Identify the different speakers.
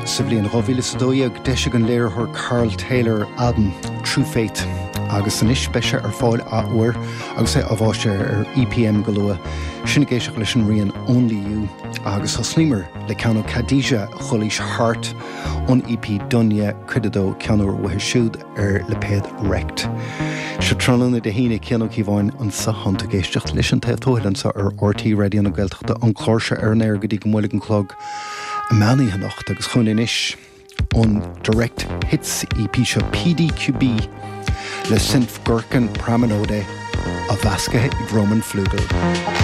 Speaker 1: sa bhliain Rovíle sa dóiag deise an léirthóir Carl Taylor album True Faith agus san is beise fáil áhuair agus é bháiste EPM go lua sinna géiseach leis an rian Only You agus thoslímar le ceann Khadija Cholis Hart ón EP Dunya Cridadó ceanúir wathe siúd le péad rect. Se tróna de híine ceann cíháin an sahananta géisteach leis an taobhtóileann sa RT Radio na Gaeltachta an chlárse néir go dtí go mbuaigh an chlog a meanaí hanacht agus chun inis ón Direct Hits EP seo PDQB le synth Gurkan Pramanode a bhascathe ag Roman Flugel.